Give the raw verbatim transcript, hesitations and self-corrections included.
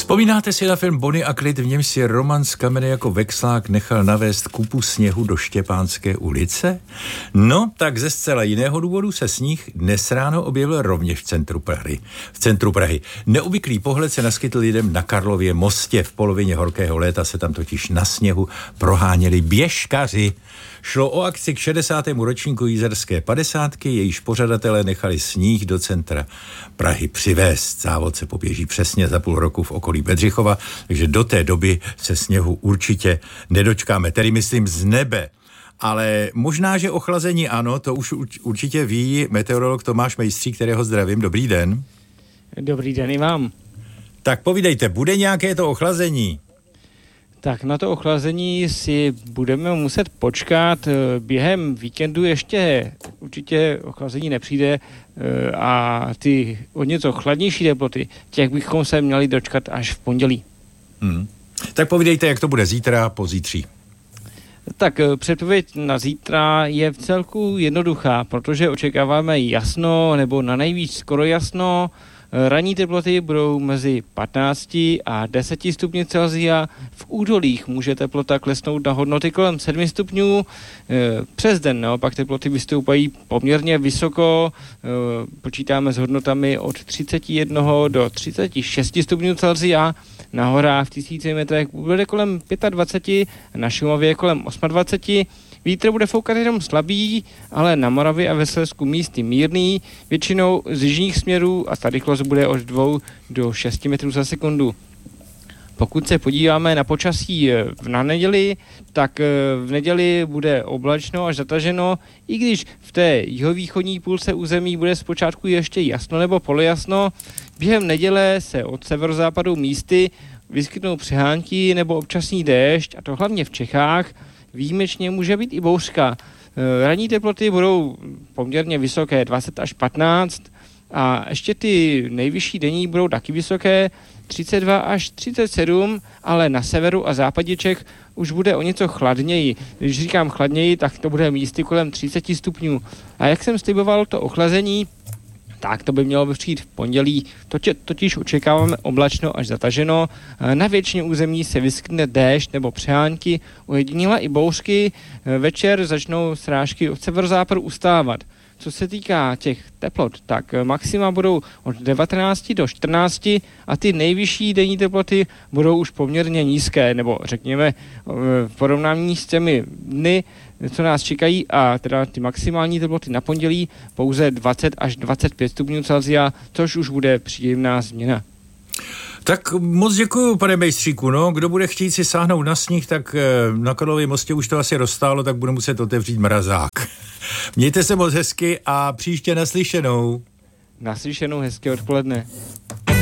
Vzpomínáte si na film Bonnie a Clyde, v němž si Roman z Kamene jako vexlák nechal navést kupu sněhu do Štěpánské ulice? No, tak ze zcela jiného důvodu se sníh dnes ráno objevil rovněž v centru Prahy. V centru Prahy. Neobvyklý pohled se naskytl lidem na Karlově mostě. V polovině horkého léta se tam totiž na sněhu proháněli běžkaři. Šlo o akci k šedesátému ročníku jízerské padesátky, jejíž pořadatelé nechali sníh do centra Prahy přivést. Závod se poběží přesně za půl roku v okolí Bedřichova, takže do té doby se sněhu určitě nedočkáme, tedy myslím z nebe. Ale možná, že ochlazení ano, to už určitě ví meteorolog Tomáš Mejstřík, kterého zdravím. Dobrý den. Dobrý den i vám. Tak povídejte, bude nějaké to ochlazení? Tak na to ochlazení si budeme muset počkat. Během víkendu ještě určitě ochlazení nepřijde a ty o něco chladnější teploty, těch bychom se měli dočkat až v pondělí. Hmm. Tak povídejte, jak to bude zítra, pozítří. Tak předpověď na zítra je v celku jednoduchá, protože očekáváme jasno nebo na nejvíc skoro jasno. Ranní teploty budou mezi patnácti a deseti stupni Celsia. V údolích může teplota klesnout na hodnoty kolem sedmi stupňů. Přes den naopak teploty vystoupají poměrně vysoko. Počítáme s hodnotami od třicet jedna do třicet šest stupňů Celsia. Na horách v tisíci metrech bude kolem dvacet pět, na Šumavě kolem dvacet osm. Vítr bude foukat jenom slabý, ale na Moravě a ve Slezsku místy mírný, většinou z jižních směrů a ta rychlost bude od dvou do šesti metrů za sekundu. Pokud se podíváme na počasí na neděli, tak v neděli bude oblačno až zataženo, i když v té jihovýchodní půlce území bude zpočátku ještě jasno nebo polojasno. Během neděle se od severozápadu místy vyskytnou přehánky nebo občasný déšť, a to hlavně v Čechách. Výjimečně může být i bouřka. Ranní teploty budou poměrně vysoké, dvacet až patnáct, a ještě ty nejvyšší denní budou taky vysoké, třicet dva až třicet sedm, ale na severu a západě Čech už bude o něco chladněji. Když říkám chladněji, tak to bude místy kolem třicet stupňů. A jak jsem sliboval to ochlazení, tak to by mělo přijít v pondělí. Totě, totiž očekáváme oblačno až zataženo. Na většině území se vyskytne déšť nebo přehánky, ojediněle i bouřky. Večer začnou srážky od severozápadu ustávat. Co se týká těch teplot, tak maxima budou od devatenácti do čtrnácti a ty nejvyšší denní teploty budou už poměrně nízké, nebo řekněme v porovnání s těmi dny, co nás čekají, a teda ty maximální teploty na pondělí pouze dvacet až dvacet pět stupňů Celsia, což už bude příjemná změna. Tak moc děkuju, pane Mejstříku. No, kdo bude chtít si sáhnout na sníh, tak na Karlově mostě už to asi roztálo, tak bude muset otevřít mrazák. Mějte se moc hezky a příště naslyšenou. Naslyšenou, hezké odpoledne.